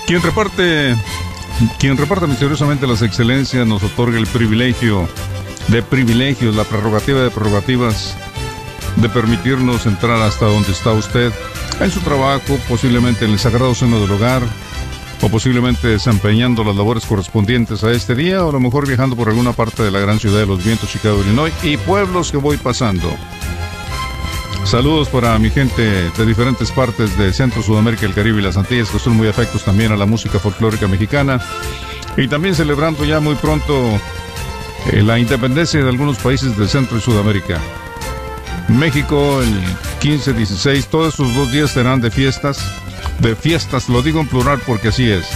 Quien reparte misteriosamente las excelencias nos otorga el privilegio de privilegios, la prerrogativa de prerrogativas, de permitirnos entrar hasta donde está usted, en su trabajo, posiblemente en el sagrado seno del hogar, o posiblemente desempeñando las labores correspondientes a este día, o a lo mejor viajando por alguna parte de la gran ciudad de los vientos, Chicago, Illinois, y pueblos que voy pasando. Saludos para mi gente de diferentes partes de Centro, Sudamérica, el Caribe y las Antillas, que son muy afectos también a la música folclórica mexicana, y también celebrando ya muy pronto la independencia de algunos países de Centro y Sudamérica. México, el 15, 16, todos esos 2 días serán de fiestas, lo digo en plural porque así es.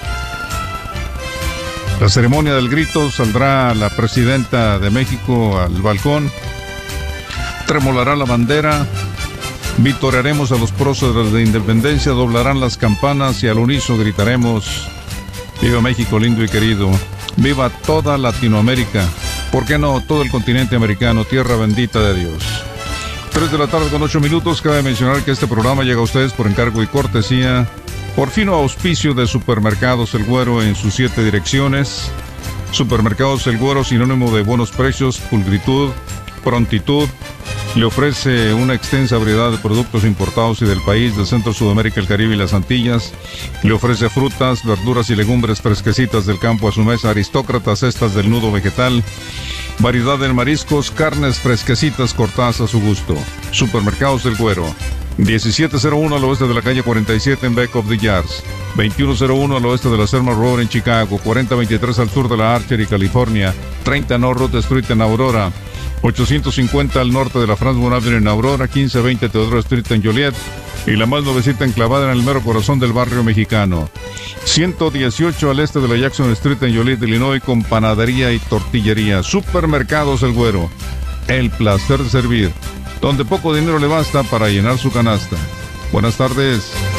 La ceremonia del grito, saldrá la presidenta de México al balcón, tremolará la bandera, vitorearemos a los próceres de independencia, doblarán las campanas y al unísono gritaremos: ¡Viva México lindo y querido! ¡Viva toda Latinoamérica! ¿Por qué no todo el continente americano, tierra bendita de Dios? 3 de la tarde con 8 minutos. Cabe mencionar que este programa llega a ustedes por encargo y cortesía, por fino auspicio de Supermercados El Güero en sus 7 direcciones. Supermercados El Güero, sinónimo de buenos precios, pulcritud, prontitud. Le ofrece una extensa variedad de productos importados y del país, de Centro, Sudamérica, el Caribe y las Antillas. Le ofrece frutas, verduras y legumbres fresquecitas del campo a su mesa, aristócratas estas del nudo vegetal, variedad de mariscos, carnes fresquecitas cortadas a su gusto. Supermercados del Güero, 1701 al oeste de la calle 47 en Back of the Yards, 2101 al oeste de la Selma Road en Chicago, 4023 al sur de la Archery, California, 30 North Route Street en Aurora, 850 al norte de la Francisco Avenue en Aurora, 1520 Teodoro Street en Joliet, y la más nuevecita enclavada en el mero corazón del barrio mexicano, 118 al este de la Jackson Street en Joliet, Illinois, con panadería y tortillería. Supermercados El Güero, el placer de servir, donde poco dinero le basta para llenar su canasta. Buenas tardes.